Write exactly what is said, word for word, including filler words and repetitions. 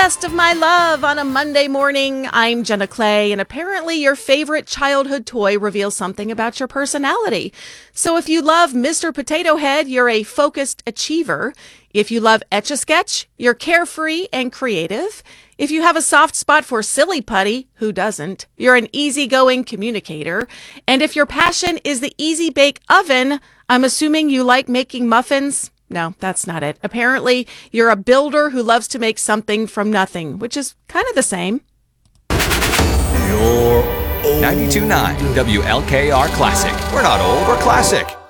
best of my love on a Monday morning. I'm Jenna Clay, and apparently your favorite childhood toy reveals something about your personality. So if you love Mister Potato Head, you're a focused achiever. If you love Etch-a-Sketch, you're carefree and creative. If you have a soft spot for Silly Putty, who doesn't? You're an easygoing communicator. And if your passion is the Easy Bake Oven, I'm assuming you like making muffins. No, that's not it. Apparently, you're a builder who loves to make something from nothing, which is kind of the same. ninety-two point nine W L K R Classic. We're not old, we're classic.